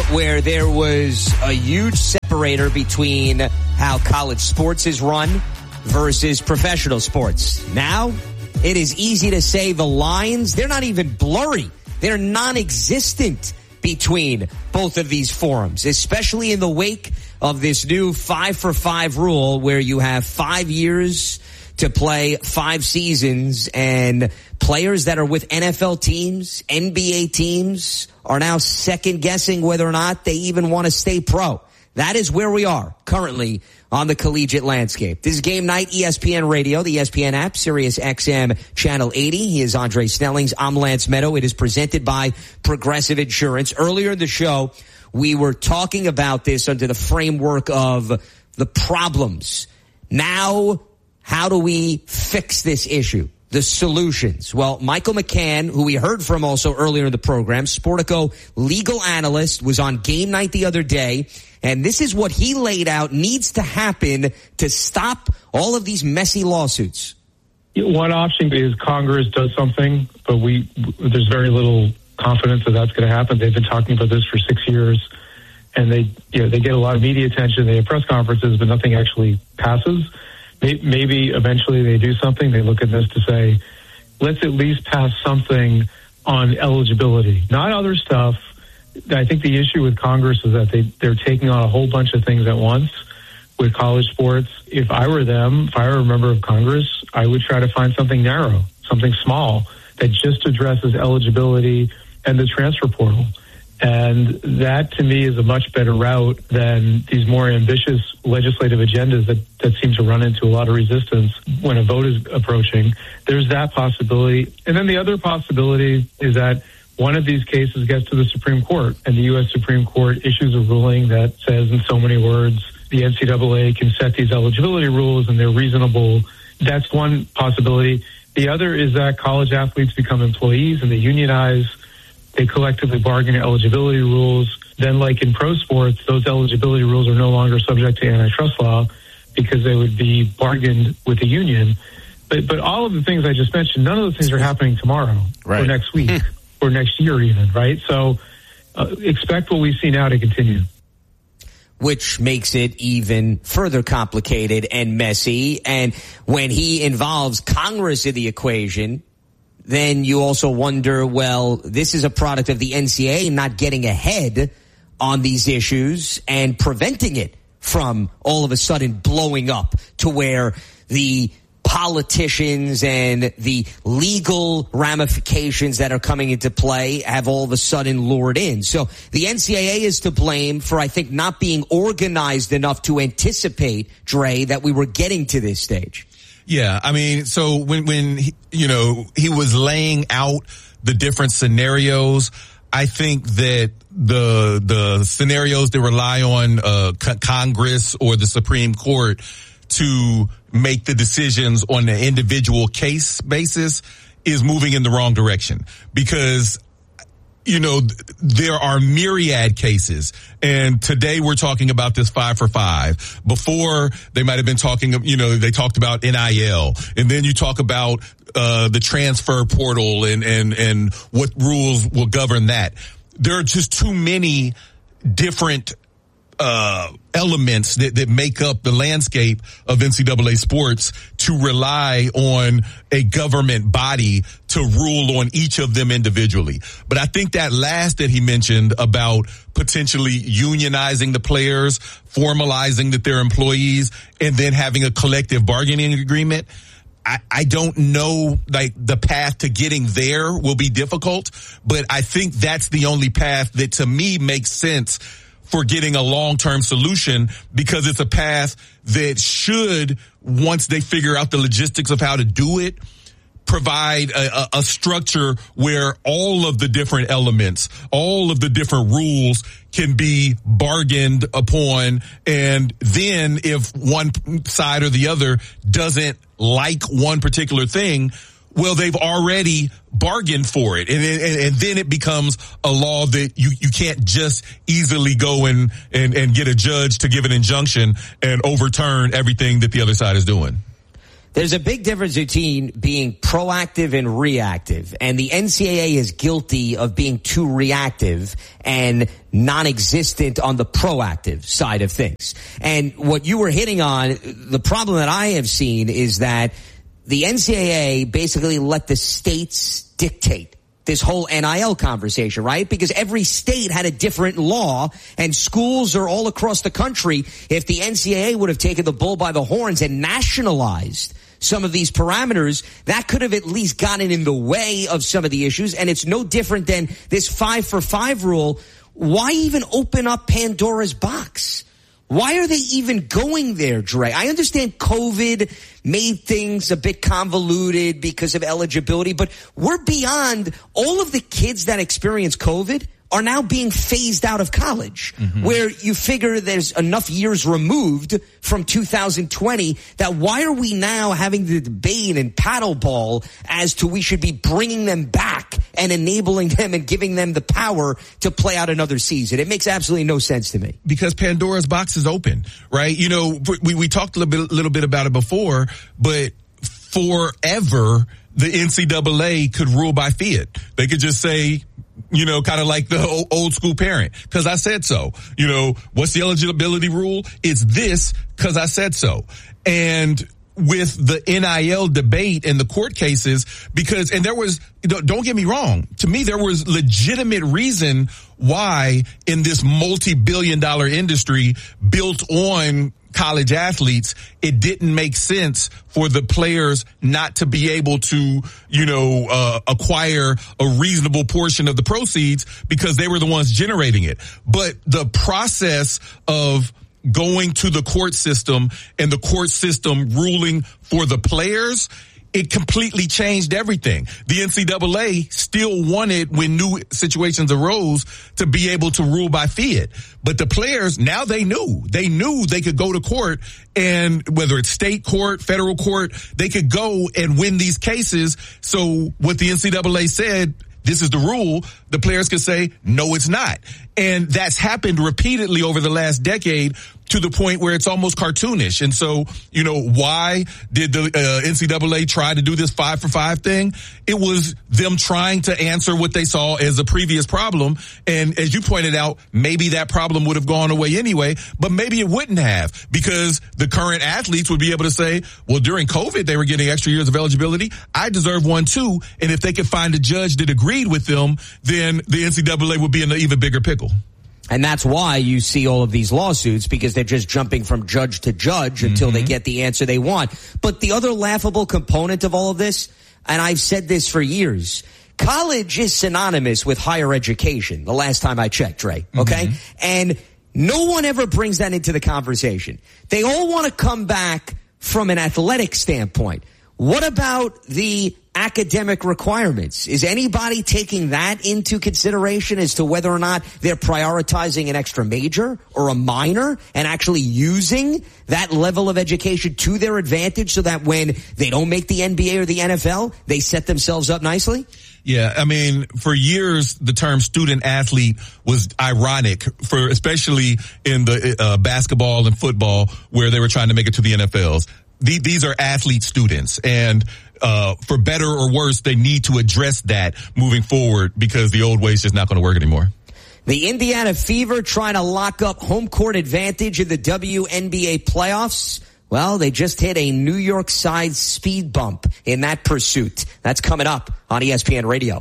where there was a huge separator between how college sports is run versus professional sports. Now, it is easy to say the lines, they're not even blurry. They're non-existent between both of these forums, especially in the wake of this new 5-for-5 rule where you have 5 years to play 5 seasons, and players that are with NFL teams, NBA teams, are now second guessing whether or not they even want to stay pro. That is where we are currently on the collegiate landscape. This is Game Night, ESPN Radio, the ESPN app, Sirius XM Channel 80. He is Andre Snellings. I'm Lance Meadow. It is presented by Progressive Insurance. Earlier in the show, we were talking about this under the framework of the problems. Now, how do we fix this issue? The solutions. Well, Michael McCann, who we heard from also earlier in the program, Sportico legal analyst, was on Game Night the other day, and this is what he laid out needs to happen to stop all of these messy lawsuits. One option is Congress does something, but there's very little confidence that that's going to happen. They've been talking about this for 6 years, and they get a lot of media attention. They have press conferences, but nothing actually passes. Maybe eventually they do something. They look at this to say, let's at least pass something on eligibility, not other stuff. I think the issue with Congress is that they're taking on a whole bunch of things at once with college sports. If I were them, if I were a member of Congress, I would try to find something narrow, something small that just addresses eligibility and the transfer portal. And that, to me, is a much better route than these more ambitious legislative agendas that seem to run into a lot of resistance when a vote is approaching. There's that possibility. And then the other possibility is that one of these cases gets to the Supreme Court, and the U.S. Supreme Court issues a ruling that says in so many words, the NCAA can set these eligibility rules and they're reasonable. That's one possibility. The other is that college athletes become employees and they unionize. They collectively bargain eligibility rules. Then, like in pro sports, those eligibility rules are no longer subject to antitrust law because they would be bargained with the union. But all of the things I just mentioned, none of those things are happening tomorrow or next week or next year even, right? So expect what we see now to continue. Which makes it even further complicated and messy. And when he involves Congress in the equation, then you also wonder, well, this is a product of the NCAA not getting ahead on these issues and preventing it from all of a sudden blowing up to where the politicians and the legal ramifications that are coming into play have all of a sudden lured in. So the NCAA is to blame for, I think, not being organized enough to anticipate, Dre, that we were getting to this stage. Yeah, I mean, so when he was laying out the different scenarios, I think that the scenarios that rely on Congress or the Supreme Court to make the decisions on the individual case basis is moving in the wrong direction because there are myriad cases. And today we're talking about this 5-for-5. Before they might have been talking, they talked about NIL. And then you talk about, the transfer portal and what rules will govern that. There are just too many different, elements that make up the landscape of NCAA sports to rely on a government body to rule on each of them individually. But I think that last that he mentioned about potentially unionizing the players, formalizing that they're employees, and then having a collective bargaining agreement, I don't know, like, the path to getting there will be difficult, but I think that's the only path that to me makes sense for getting a long-term solution, because it's a path that should, once they figure out the logistics of how to do it, provide a structure where all of the different elements, all of the different rules can be bargained upon. And then if one side or the other doesn't like one particular thing, well, they've already bargained for it. And then it becomes a law that you can't just easily go and get a judge to give an injunction and overturn everything that the other side is doing. There's a big difference between being proactive and reactive, and the NCAA is guilty of being too reactive and non-existent on the proactive side of things. And what you were hitting on, the problem that I have seen is that the NCAA basically let the states dictate this whole NIL conversation, right? Because every state had a different law, and schools are all across the country. If the NCAA would have taken the bull by the horns and nationalized some of these parameters, that could have at least gotten in the way of some of the issues. And it's no different than this 5-for-5 rule. Why even open up Pandora's box? Why are they even going there, Dre? I understand COVID made things a bit convoluted because of eligibility, but we're beyond all of the kids that experience COVID are now being phased out of college, where you figure there's enough years removed from 2020 that why are we now having the debate and paddleball as to we should be bringing them back and enabling them and giving them the power to play out another season? It makes absolutely no sense to me. Because Pandora's box is open, right? You know, we talked a little bit about it before, but forever the NCAA could rule by fiat. They could just say, you know, kind of like the old school parent, because I said so. You know, what's the eligibility rule? It's this because I said so. And with the NIL debate and the court cases, because, and there was, don't get me wrong, to me there was legitimate reason why in this multi-billion-dollar industry built on college athletes, it didn't make sense for the players not to be able to, you know, acquire a reasonable portion of the proceeds because they were the ones generating it. But the process of going to the court system and the court system ruling for the players, it completely changed everything. The NCAA still wanted, when new situations arose, to be able to rule by fiat. But the players, now they knew they could go to court, and whether it's state court, federal court, they could go and win these cases. So what the NCAA said, this is the rule, the players could say, no, it's not. And that's happened repeatedly over the last decade to the point where it's almost cartoonish. And so, you know, why did the NCAA try to do this 5-for-5 thing? It was them trying to answer what they saw as a previous problem. And as you pointed out, maybe that problem would have gone away anyway, but maybe it wouldn't have, because the current athletes would be able to say, well, during COVID, they were getting extra years of eligibility. I deserve one too. And if they could find a judge that agreed with them, then the NCAA would be in an even bigger pickle. And that's why you see all of these lawsuits, because they're just jumping from judge to judge until they get the answer they want. But the other laughable component of all of this, and I've said this for years, college is synonymous with higher education, the last time I checked, Dre, okay? And no one ever brings that into the conversation. They all want to come back from an athletic standpoint. What about the academic requirements? Is anybody taking that into consideration as to whether or not they're prioritizing an extra major or a minor and actually using that level of education to their advantage so that when they don't make the NBA or the NFL, they set themselves up nicely? Yeah, I mean, for years, the term student athlete was ironic, for especially in the basketball and football, where they were trying to make it to the NFLs. These are athlete students, and for better or worse, they need to address that moving forward, because the old way is just not going to work anymore. The Indiana Fever trying to lock up home court advantage in the WNBA playoffs. Well, they just hit a New York side speed bump in that pursuit. That's coming up on ESPN Radio.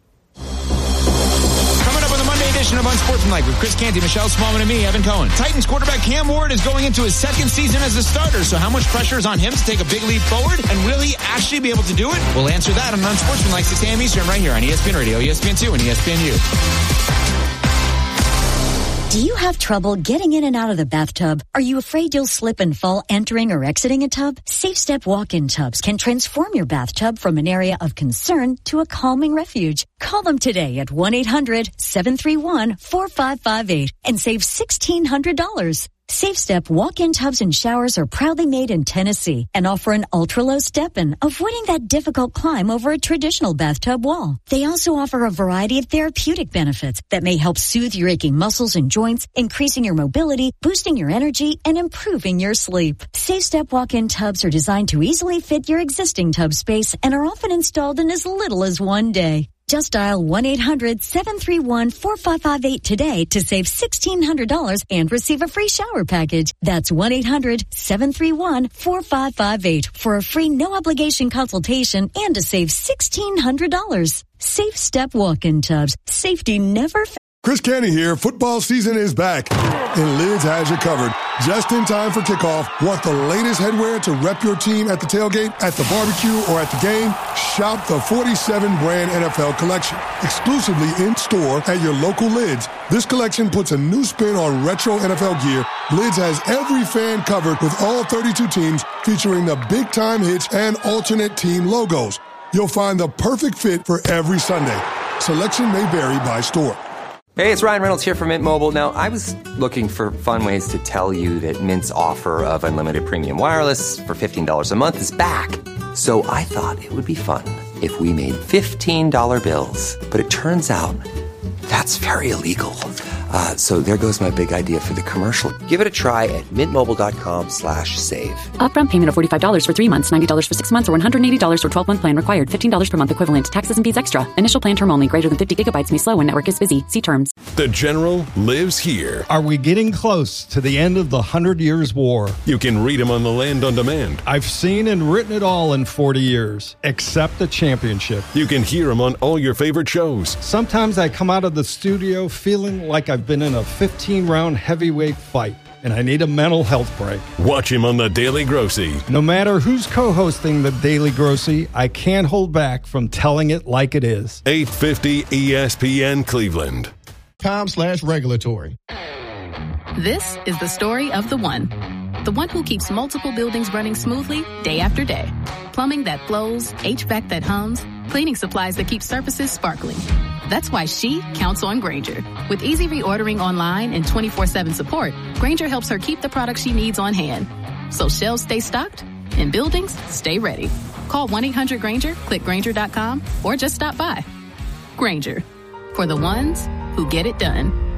Of Unsportsmanlike with Chris Canty, Michelle Smallman, and me, Evan Cohen. Titans quarterback Cam Ward is going into his second season as a starter, so how much pressure is on him to take a big leap forward, and will he actually be able to do it? We'll answer that on Unsportsmanlike, 6 a.m. Eastern, right here on ESPN Radio, ESPN2, and ESPNU. Do you have trouble getting in and out of the bathtub? Are you afraid you'll slip and fall entering or exiting a tub? Safe Step walk-in tubs can transform your bathtub from an area of concern to a calming refuge. Call them today at 1-800-731-4558 and save $1,600. SafeStep walk-in tubs and showers are proudly made in Tennessee and offer an ultra-low step-in, avoiding that difficult climb over a traditional bathtub wall. They also offer a variety of therapeutic benefits that may help soothe your aching muscles and joints, increasing your mobility, boosting your energy, and improving your sleep. SafeStep walk-in tubs are designed to easily fit your existing tub space and are often installed in as little as one day. Just dial 1-800-731-4558 today to save $1,600 and receive a free shower package. That's 1-800-731-4558 for a free no-obligation consultation and to save $1,600. Safe Step walk-in tubs. Safety never fails. Chris Canty here. Football season is back, and Lids has you covered. Just in time for kickoff. Want the latest headwear to rep your team at the tailgate, at the barbecue, or at the game? Shop the 47-brand NFL collection, exclusively in-store at your local Lids. This collection puts a new spin on retro NFL gear. Lids has every fan covered with all 32 teams, featuring the big-time hits and alternate team logos. You'll find the perfect fit for every Sunday. Selection may vary by store. Hey, it's Ryan Reynolds here from Mint Mobile. Now, I was looking for fun ways to tell you that Mint's offer of unlimited premium wireless for $15 a month is back. So I thought it would be fun if we made $15 bills. But it turns out that's very illegal. So there goes my big idea for the commercial. Give it a try at mintmobile.com/save. Upfront payment of $45 for 3 months, $90 for 6 months, or $180 for 12-month plan required. $15 per month equivalent. Taxes and fees extra. Initial plan term only. Greater than 50 gigabytes may slow when network is busy. See terms. The General lives here. Are we getting close to the end of the 100 Years' War? You can read him on The Land on Demand. I've seen and written it all in 40 years, except the championship. You can hear him on all your favorite shows. Sometimes I come out of the studio feeling like I've been in a 15-round heavyweight fight, and I need a mental health break. Watch him on The Daily Grossy. No matter who's co-hosting The Daily Grossy, I can't hold back from telling it like it is. 850 ESPN Cleveland. .com/regulatory. This is the story of the one who keeps multiple buildings running smoothly day after day. Plumbing that flows, HVAC that hums, cleaning supplies that keep surfaces sparkling. That's why she counts on Grainger. With easy reordering online and 24/7 support, Grainger helps her keep the products she needs on hand. So shelves stay stocked and buildings stay ready. Call 1-800-GRAINGER, click Grainger.com, or just stop by. Grainger, for the ones who get it done.